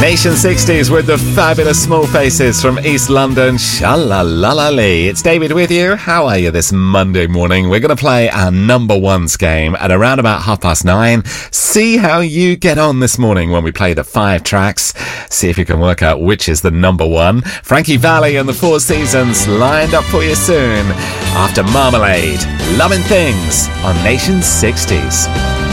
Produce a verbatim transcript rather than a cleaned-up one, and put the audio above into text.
Nation sixties with the fabulous Small Faces from East London. Sha-la-la-la-lee. It's David with you. How are you this Monday morning? We're going to play our number ones game at around about half past nine. See how you get on this morning when we play the five tracks. See if you can work out which is the number one. Frankie Valli and the Four Seasons lined up for you soon after Marmalade. Loving Things on Nation sixties.